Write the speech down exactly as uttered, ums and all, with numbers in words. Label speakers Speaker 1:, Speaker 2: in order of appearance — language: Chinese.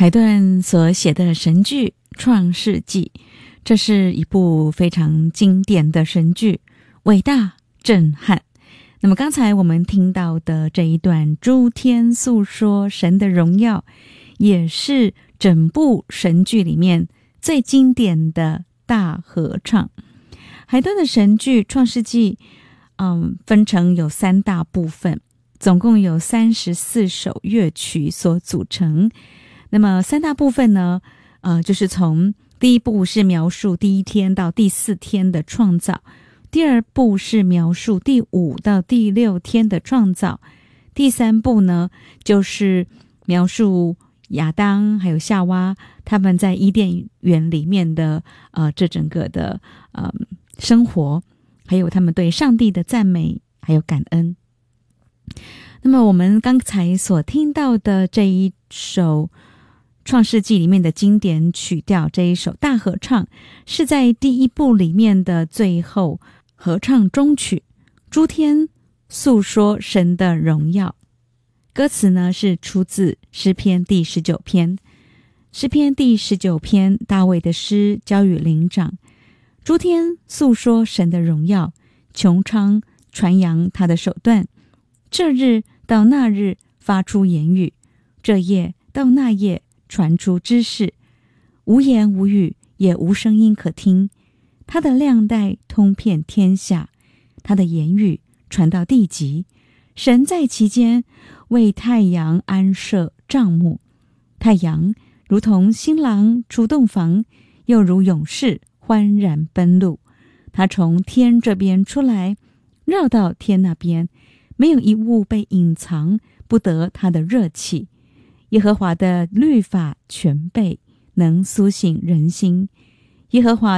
Speaker 1: 海顿所写的神剧《创世纪》，这是一部非常经典的神剧，伟大震撼。那么刚才我们听到的这一段诸天诉说神的荣耀，也是整部神剧里面最经典的大合唱。海顿的神剧《创世纪》嗯，分成有三大部分，总共有三十四首乐曲所组成。那么三大部分呢，呃，就是从第一部是描述第一天到第四天的创造，第二部是描述第五到第六天的创造，第三部呢就是描述亚当还有夏娃他们在伊甸园里面的呃这整个的呃生活，还有他们对上帝的赞美还有感恩。那么我们刚才所听到的这一首创世纪里面的经典曲调，这一首大合唱，是在第一部里面的最后合唱中曲，诸天诉说神的荣耀。歌词呢是出自诗篇第十九篇。诗篇第十九篇，大卫的诗，交与灵长。诸天诉说神的荣耀，穹苍传扬他的手段。这日到那日发出言语，这夜到那夜传出知识，无言无语，也无声音可听。他的亮带通遍天下，他的言语传到地极。神在其间为太阳安设帐幕，太阳如同新郎出洞房，又如勇士欢然奔路。他从天这边出来，绕到天那边，没有一物被隐藏，不得他的热气。耶和华的律法全备，能苏醒人心。耶和华